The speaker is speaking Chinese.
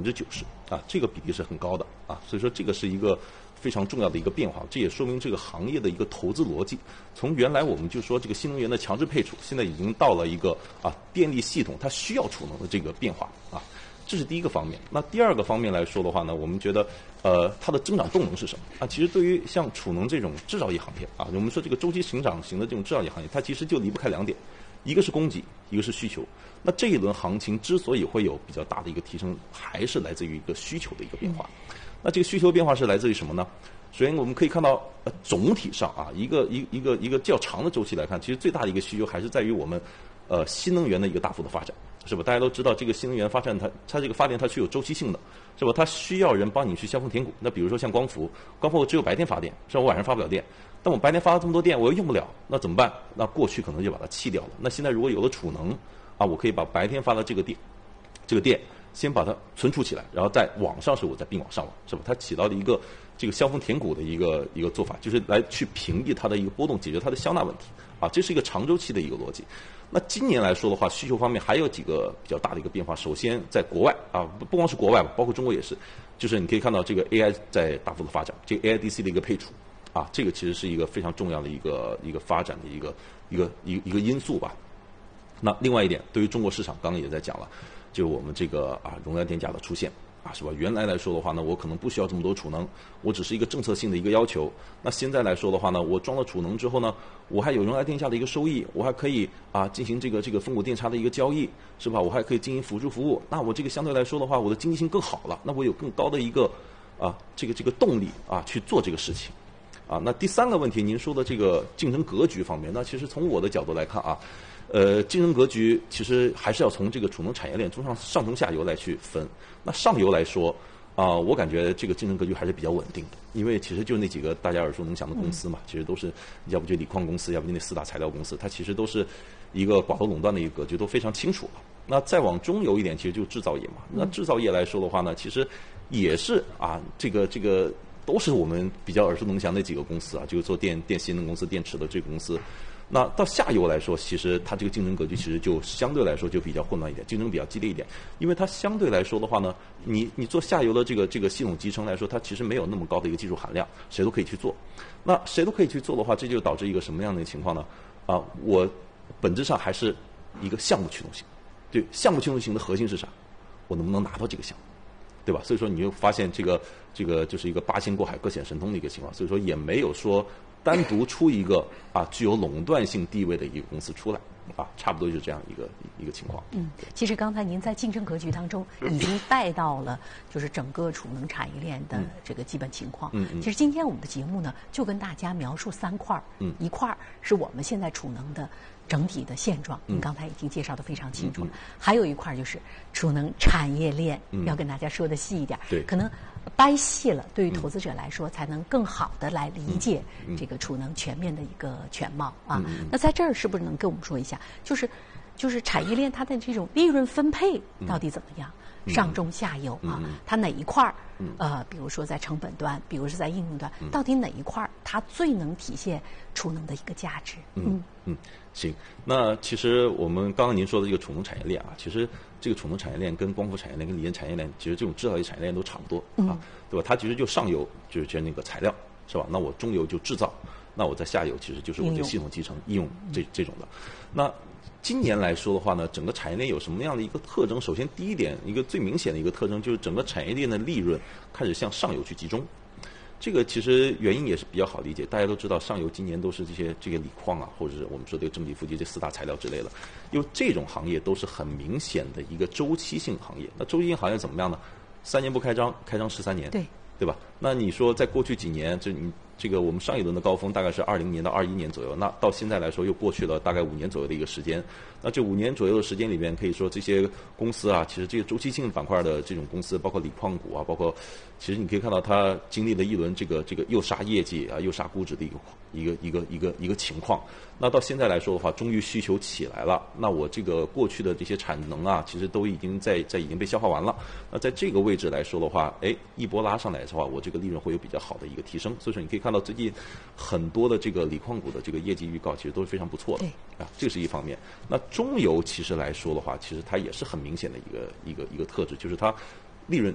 90%啊，这个比例是很高的啊，所以说这个是一个非常重要的一个变化，这也说明这个行业的一个投资逻辑。从原来我们就说这个新能源的强制配储，现在已经到了一个电力系统它需要储能的这个变化啊，这是第一个方面。那第二个方面来说的话呢，我们觉得它的增长动能是什么啊？其实对于像储能这种制造业行业啊，我们说这个周期成长型的这种制造业行业，它其实就离不开2点，一个是供给，一个是需求。那这一轮行情之所以会有比较大的一个提升，还是来自于一个需求的一个变化。那这个需求变化是来自于什么呢？首先我们可以看到，总体上啊，一个较长的周期来看，其实最大的一个需求还是在于我们新能源的一个大幅的发展，是吧？大家都知道，这个新能源发展它这个发电它是有周期性的，是吧？它需要人帮你去削峰填谷。那比如说像光伏我只有白天发电，是吧？我晚上发不了电。但我白天发了这么多电，我又用不了，那怎么办？那过去可能就把它弃掉了。那现在如果有了储能啊，我可以把白天发的这个电先把它存储起来，然后在网上时候我再并网上网，是吧？它起到了一个这个削峰填谷的一个做法，就是来去屏蔽它的一个波动，解决它的消纳问题啊，这是一个长周期的一个逻辑。那今年来说的话，需求方面还有几个比较大的一个变化。首先，在国外啊，不光是国外吧，包括中国也是，就是你可以看到这个 AI 在大幅的发展，这个 AIDC 的一个配储啊，这个其实是一个非常重要的一个发展的一个因素吧。那另外一点，对于中国市场，刚刚也在讲了，就是我们这个容量电价的出现啊，是吧？原来来说的话呢，我可能不需要这么多储能，我只是一个政策性的一个要求。那现在来说的话呢，我装了储能之后呢，我还有容量电价的一个收益，我还可以进行这个峰谷电差的一个交易，是吧？我还可以进行辅助服务。那我这个相对来说的话，我的经济性更好了，那我有更高的一个这个动力去做这个事情。那第三个问题，您说的这个竞争格局方面，那其实从我的角度来看竞争格局其实还是要从这个储能产业链上中下游来去分。那上游来说我感觉这个竞争格局还是比较稳定的，因为其实就那几个大家耳熟能详的公司嘛，其实都是要不就锂矿公司，要不就那4大材料公司，它其实都是一个寡头垄断的一个格局，都非常清楚了。那再往中游一点，其实就是制造业嘛。那制造业来说的话呢，其实也是这个都是我们比较耳熟能详的几个公司就是做电芯的公司、电池的这个公司。那到下游来说，其实它这个竞争格局其实就相对来说就比较混乱一点，竞争比较激烈一点。因为它相对来说的话呢，你做下游的这个系统集成来说，它其实没有那么高的一个技术含量，谁都可以去做。那谁都可以去做的话，这就导致一个什么样的情况呢？我本质上还是一个项目驱动型。对，项目驱动型的核心是啥？我能不能拿到这个项目？对吧？所以说你就发现这个就是一个八仙过海各显神通的一个情况，所以说也没有说单独出一个具有垄断性地位的一个公司出来差不多就是这样一个情况。 其实刚才您在竞争格局当中已经带到了就是整个储能产业链的这个基本情况。其实今天我们的节目呢，就跟大家描述3块，一块是我们现在储能的整体的现状，您刚才已经介绍得非常清楚了。还有一块就是储能产业链，要跟大家说的细一点，可能掰细了，对于投资者来说才能更好的来理解这个储能全面的一个全貌那在这儿是不是能跟我们说一下，就是产业链它的这种利润分配到底怎么样？上中下游它哪一块儿比如说在成本端，比如说在应用端，到底哪一块儿它最能体现储能的一个价值？ 行，那其实我们刚刚您说的这个储能产业链其实这个储能产业链跟光伏产业链、跟锂电产业链，其实这种制造业产业链都差不多对吧？它其实就上游就是那个材料，是吧？那我中游就制造，那我在下游其实就是我这系统集成应用这种的。那今年来说的话呢，整个产业链有什么样的一个特征？首先第一点，一个最明显的一个特征就是整个产业链的利润开始向上游去集中。这个其实原因也是比较好理解，大家都知道上游今年都是这个锂矿或者是我们说这个正极负极这4大材料之类的，因为这种行业都是很明显的一个周期性行业。那周期性行业怎么样呢？3年不开张，开张13年，对吧？那你说在过去几年，这个我们上一轮的高峰大概是20年到21年左右，那到现在来说又过去了大概5年左右的一个时间。那这5年左右的时间里面，可以说这些公司其实这个周期性板块的这种公司，包括锂矿股包括其实你可以看到它经历了一轮这个又杀业绩又杀估值的一个情况。那到现在来说的话，终于需求起来了，那我这个过去的这些产能其实都已经已经被消化完了。那在这个位置来说的话，一波拉上来的话，我这个利润会有比较好的一个提升。所以说你可以看到最近很多的这个锂矿股的这个业绩预告其实都是非常不错的这是一方面。那中游其实来说的话，其实它也是很明显的一个特质，就是它利润